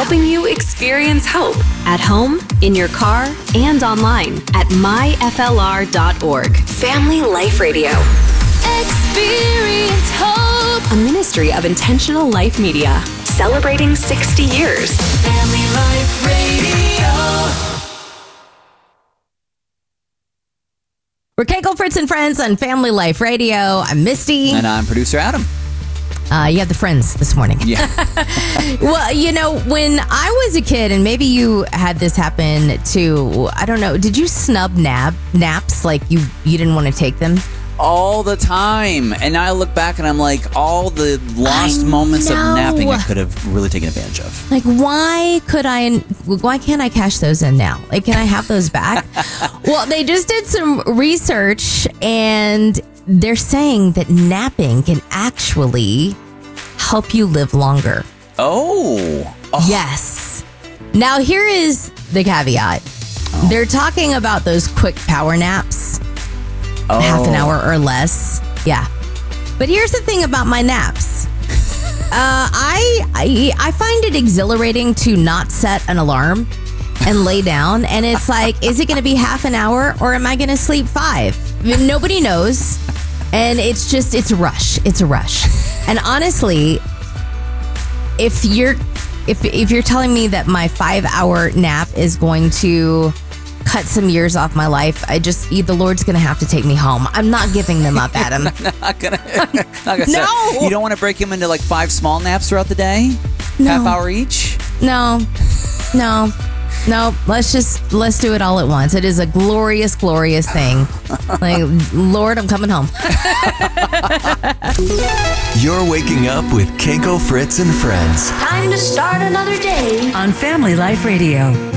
helping you experience hope at home, in your car, and online at myflr.org. Family Life Radio. Experience hope. A ministry of Intentional Life Media. Celebrating 60 years. Family Life Radio. We're Keiko, Fritz, and Friends on Family Life Radio. I'm Misty. And I'm producer Adam. You have the Friends this morning. Yeah. Well, you know, when I was a kid, and maybe you had this happen too, I don't know, did you snub naps? Like you didn't want to take them? All the time. And now I look back and I'm like, all the lost moments of napping I could have really taken advantage of. Like, why can't I cash those in now? Like, can I have those back? Well, they just did some research and they're saying that napping can actually help you live longer. Oh. Yes. Now, here is the caveat. They're talking about those quick power naps. Half an hour or less. Yeah. But here's the thing about my naps. I find it exhilarating to not set an alarm and lay down. And it's like, is it going to be half an hour or am I going to sleep 5? I mean, nobody knows. And it's a rush. It's a rush. And honestly, if you're telling me that my 5-hour nap is going to cut some years off my life, the Lord's gonna have to take me home. I'm not giving them up, Adam. not gonna No. You don't want to break him into like 5 small naps throughout the day? No. Half hour each? No. Let's do it all at once. It is a glorious, glorious thing. Like, Lord, I'm coming home. You're waking up with Keiko, Fritz, and Friends. Time to start another day on Family Life Radio.